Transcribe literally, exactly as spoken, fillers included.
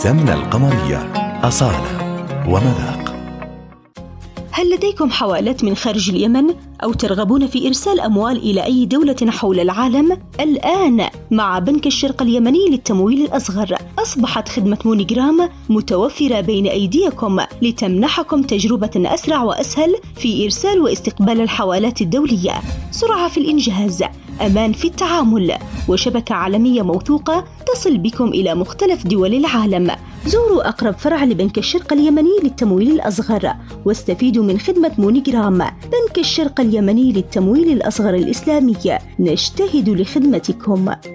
سمنة القمرية أصالة ومذاق. هل لديكم حوالات من خارج اليمن أو ترغبون في إرسال أموال إلى أي دولة حول العالم؟ الآن مع بنك الشرق اليمني للتمويل الأصغر أصبحت خدمة مونيجرام متوفرة بين أيديكم لتمنحكم تجربة أسرع وأسهل في إرسال واستقبال الحوالات الدولية، سرعة في الإنجاز، أمان في التعامل، وشبكة عالمية موثوقة تصل بكم إلى مختلف دول العالم. زوروا أقرب فرع لبنك الشرق اليمني للتمويل الأصغر واستفيدوا من خدمة مونيجرام. بنك الشرق اليمني للتمويل الأصغر الإسلامي، نجتهد لخدمتكم.